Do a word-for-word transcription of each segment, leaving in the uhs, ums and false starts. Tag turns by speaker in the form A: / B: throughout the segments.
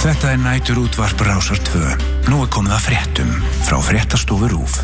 A: Þetta er næturútvarp Rásar tvö. Nú er komið að fréttum frá fréttastofu RÚV.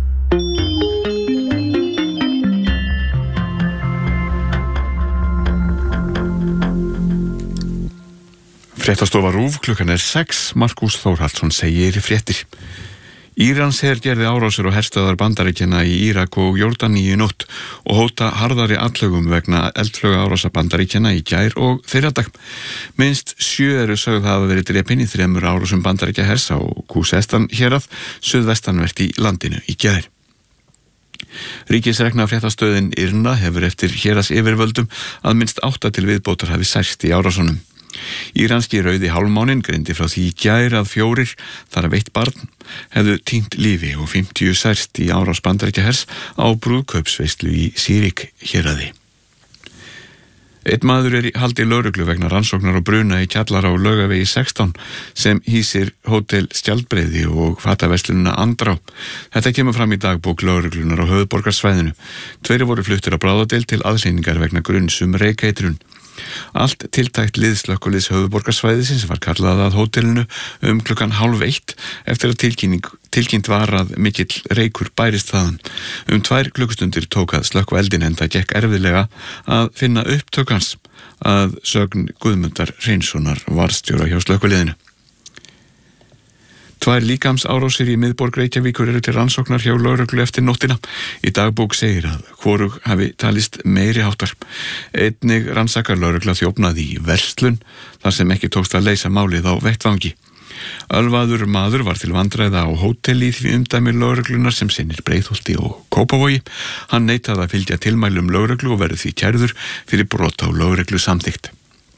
B: Fréttastofa RÚV, klukkan er sex. Markús Þórhallsson segir fréttir. Írans her gerði árásir og herstöðar Bandaríkjanna í Írak og Jórdaníu í nótt og hóta harðari atlögum vegna eldflauga árása Bandaríkjanna í gær og fyrradag. Minnst sjö eru sögð hafa verið drepin í þremur árásum Bandaríkja hers á Khuzestan hérað, suðvestanvert í landinu í gær. Ríkisrekna fréttastöðin IRNA hefur eftir héraðs yfirvöldum að minnst átta til viðbótar hafi særst í árásunum. Íranski rauði hálfmáninn greindi frá því í gær að fjórir, þar af eitt barn, hefðu týnt lífi og fimmtíu særst í árás Bandaríkja hers á brúðkaupsveislu í Sýrik héraði. Einn maður er í haldi lögreglu vegna rannsóknar og bruna í kjallara á Laugavegi sextán sem hýsir hótel Skjaldbreiði og fataverslunina Andrá. Þetta kemur fram í dagbók lögreglunar á höfuðborgarsvæðinu. Tveir voru fluttir á bráðadeild til aðhlýningar vegna gruns um reykeitrun. Allt tiltækt liðslökkuliðs höfuðborgarsvæðisins var kallað að hótelinu um klukkan hálf eitt eftir að tilkynnt var að mikill reykur bærist þaðan. Um tvær klukkustundir tók að slökkva eldin en það gekk erfiðlega að finna upptök hans að sögn Guðmundar Hreinssonar varðstjóra hjá slökkviliðinu. Tvær líkamsárásir í miðborg Reykjavíkur eru til rannsóknar hjá lögreglu eftir nóttina. Í dagbók segir að hvorug hafi talist meiri háttar. Einnig rannsakar lögregla þjófnað í verslun þar sem ekki tókst að leysa málið á vettvangi. Ölvaður maður var til vandræða á hóteli í því umdæmi lögreglunar sem sinnir Breiðholti og Kópavogi. Hann neitaði að fylgja tilmælum lögreglu og verður því kærður fyrir brot á lögreglu samþykkt.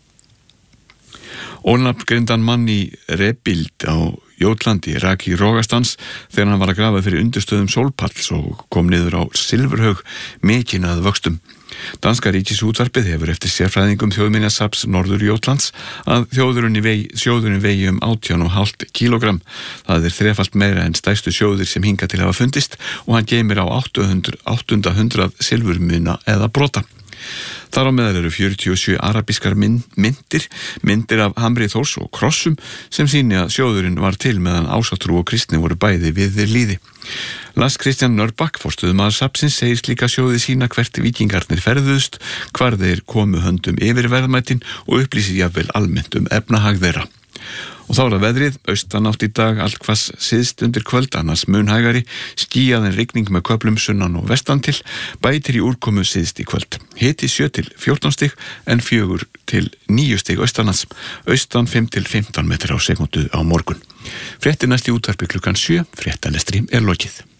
B: Ónafngreindan mann í Rebild á Jótlandi rak í Rogastans þegar hann var að grafa fyrir undirstöðum sólpalls og kom niður á silfurhaug mikinn að vöxtum. Danska ríkisútvarpið hefur eftir sérfræðingum þjóðminjasafns Norður Jótlands að þjóðurinn vegi, sjóðurinn vegi um átján og hálft kílógramm. Það er þrefalt meira en stærstu sjóðir sem hingað til hafa fundist og hann geymir á átta hundruð silfurmuna eða brota. Þar á meðal eru fjörutíu og sjö arabískar myndir, myndir af hamri Þórs og krossum sem sýni að sjóðurinn var til meðan ásatrú og kristni voru bæði við lýði. Lars Kristján Nörbakk, forstöðumaður safnsins, segir slíka sjóði sína hvert víkingarnir ferðuðust, hvar þeir komu höndum yfir verðmætin og upplýsi jafnvel almennt um efnahag þeirra. Og þá er það veðrið, austanátt í dag, allt hvass syðst undir kvöld, annars munhægari, skýjað en rigning með köflum sunnan og vestan til, bætir í úrkomu syðst í kvöld. Hiti sjö til fjórtán stig en fjögur til níu stig austanlands, austan fimm til fimmtán metrar á sekundu á morgun. Fréttir næst í útvarpi klukkan sjö, fréttalestri er lokið.